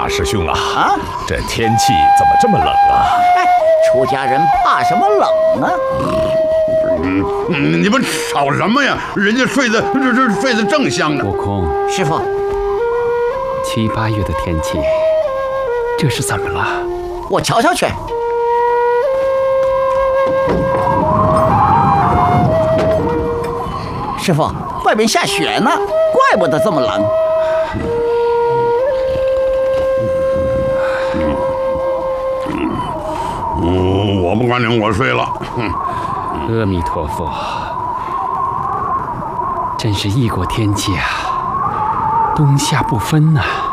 师兄啊！ 啊， 这天气怎么这么冷啊？ 哎，出家人怕什么冷啊？ 你们吵什么呀？人家睡得正香呢。 悟空， 师傅， 7、8月的天气，这是怎么了？ 我瞧瞧去。师傅，外面下雪呢，怪不得这么冷。 我不管你，我睡了。 阿弥陀佛，真是异国天气啊，冬夏不分呐。